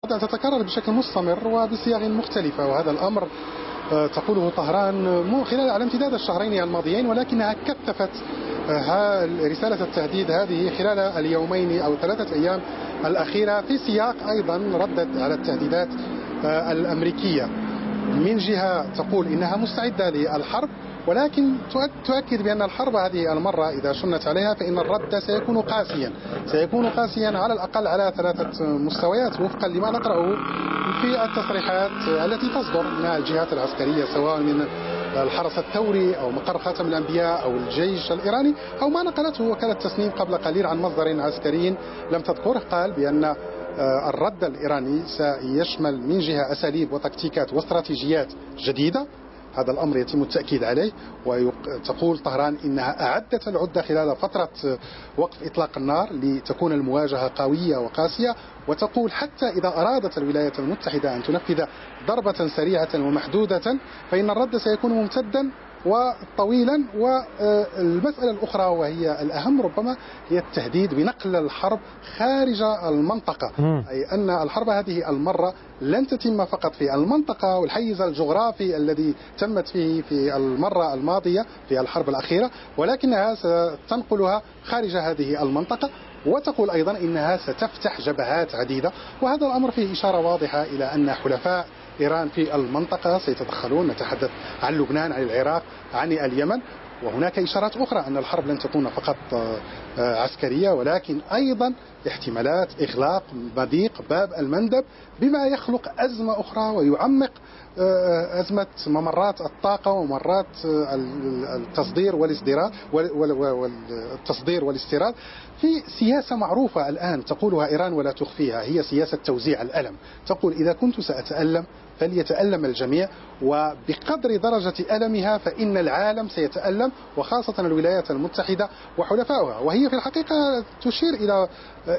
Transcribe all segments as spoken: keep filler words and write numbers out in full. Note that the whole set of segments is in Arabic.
تتكرر بشكل مستمر وبصيغ مختلفة، وهذا الأمر تقوله طهران خلال على امتداد الشهرين الماضيين، ولكنها كثفت رسالة التهديد هذه خلال اليومين أو ثلاثة أيام الأخيرة في سياق أيضا ردت على التهديدات الأمريكية. من جهة تقول إنها مستعدة للحرب، ولكن تؤكد بأن الحرب هذه المرة إذا شنت عليها فإن الرد سيكون قاسيا سيكون قاسيا على الأقل على ثلاثة مستويات وفقا لما نقرأه في التصريحات التي تصدر من الجهات العسكرية، سواء من الحرس الثوري أو مقر خاتم الأنبياء أو الجيش الإيراني أو ما نقلته وكالة تسنيم قبل قليل عن مصدر عسكري لم تذكره. قال بأن الرد الإيراني سيشمل من جهة أساليب وتكتيكات واستراتيجيات جديدة، هذا الأمر يتم التأكيد عليه. وتقول طهران إنها أعدت العدة خلال فترة وقف إطلاق النار لتكون المواجهة قوية وقاسية، وتقول حتى إذا أرادت الولايات المتحدة أن تنفذ ضربة سريعة ومحدودة فإن الرد سيكون ممتدا وطويلا. والمسألة الأخرى وهي الأهم ربما هي التهديد بنقل الحرب خارج المنطقة، أي أن الحرب هذه المرة لن تتم فقط في المنطقة والحيز الجغرافي الذي تمت فيه في المرة الماضية في الحرب الأخيرة، ولكنها ستنقلها خارج هذه المنطقة. وتقول أيضا إنها ستفتح جبهات عديدة، وهذا الأمر فيه إشارة واضحة إلى أن حلفاء إيران في المنطقة سيتدخلون. نتحدث عن لبنان، عن العراق، عن اليمن، وهناك إشارات أخرى أن الحرب لن تكون فقط عسكرية ولكن أيضا احتمالات إغلاق مضيق باب المندب بما يخلق أزمة أخرى ويعمق أزمة ممرات الطاقة وممرات التصدير والازدراء والتصدير والاستيراد في سياسة معروفة الآن تقولها إيران ولا تخفيها، هي سياسة توزيع الألم. تقول إذا كنت سأتألم فليتألم الجميع، وبقدر درجة ألمها فإن العالم سيتألم وخاصة الولايات المتحدة وحلفائها. وهي في الحقيقة تشير إلى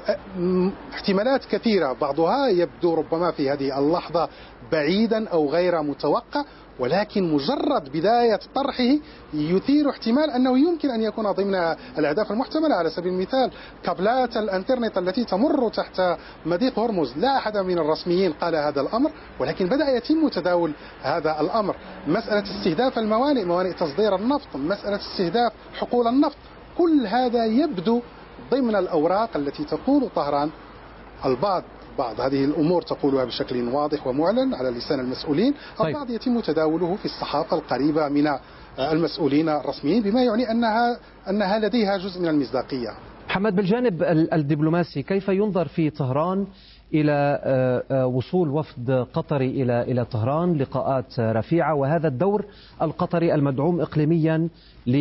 احتمالات كثيرة، بعضها يبدو ربما في هذه اللحظة بعيدا أو غير متوقع، ولكن مجرد بداية طرحه يثير احتمال أنه يمكن أن يكون ضمن الأهداف المحتملة. على سبيل المثال كابلات الانترنت التي تمر تحت مضيق هرمز، لا أحد من الرسميين قال هذا الأمر، ولكن بدأ يتم تداول هذا الأمر. مسألة استهداف الموانئ، موانئ تصدير النفط، مسألة استهداف حقول النفط، كل هذا يبدو ضمن الأوراق التي تقول طهران. البعض بعض هذه الأمور تقولها بشكل واضح ومعلن على لسان المسؤولين، البعض يتم تداوله في الصحافة القريبة من المسؤولين الرسميين، بما يعني أنها أنها لديها جزء من المصداقية. محمد، بالجانب الدبلوماسي كيف ينظر في طهران إلى وصول وفد قطري إلى إلى طهران، لقاءات رفيعة، وهذا الدور القطري المدعوم إقليميا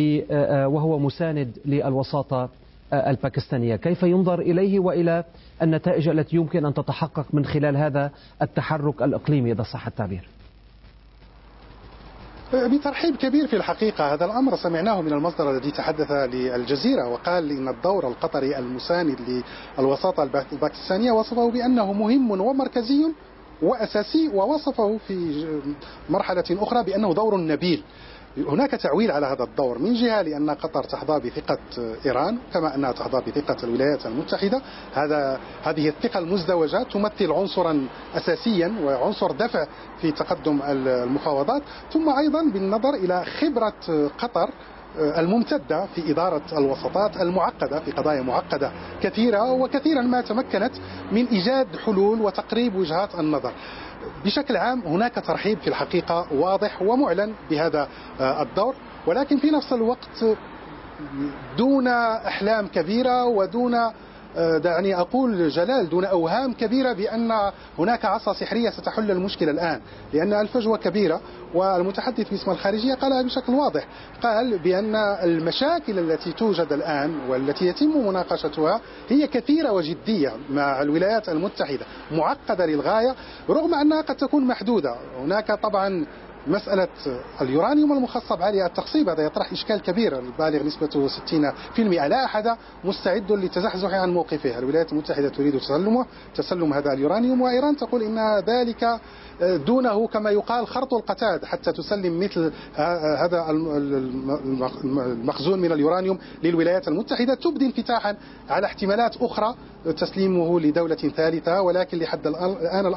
وهو مساند للوساطة الباكستانية، كيف ينظر إليه وإلى النتائج التي يمكن أن تتحقق من خلال هذا التحرك الإقليمي إذا صح التعبير؟ بترحيب كبير في الحقيقة. هذا الأمر سمعناه من المصدر الذي تحدث للجزيرة وقال إن الدور القطري المساند للوساطة الباكستانية وصفه بأنه مهم ومركزي وأساسي، ووصفه في مرحلة أخرى بأنه دور نبيل. هناك تعويل على هذا الدور، من جهة لأن قطر تحظى بثقة إيران كما أنها تحظى بثقة الولايات المتحدة، هذا هذه الثقة المزدوجة تمثل عنصرا أساسيا وعنصر دفع في تقدم المفاوضات، ثم أيضا بالنظر إلى خبرة قطر الممتدة في إدارة الوساطات المعقدة في قضايا معقدة كثيرة، وكثيرا ما تمكنت من إيجاد حلول وتقريب وجهات النظر. بشكل عام هناك ترحيب في الحقيقة واضح ومعلن بهذا الدور، ولكن في نفس الوقت دون أحلام كبيرة ودون دعني أقول جلال دون أوهام كبيرة بأن هناك عصا سحرية ستحل المشكلة الآن، لأن الفجوة كبيرة. والمتحدث باسم الخارجية قالها بشكل واضح، قال بأن المشاكل التي توجد الآن والتي يتم مناقشتها هي كثيرة وجدية مع الولايات المتحدة، معقدة للغاية رغم أنها قد تكون محدودة. هناك طبعا مسألة اليورانيوم المخصب عالي التخصيب، هذا يطرح إشكال كبير بالغ نسبته ستين بالمئة، لا أحد مستعد للتزحزح عن موقفه. الولايات المتحدة تريد تسلمه تسلم هذا اليورانيوم، وإيران تقول إن ذلك دونه كما يقال خرط القتاد حتى تسلم مثل هذا المخزون من اليورانيوم للولايات المتحدة، تبدي انفتاحا على احتمالات أخرى تسليمه لدولة ثالثة، ولكن لحد الآن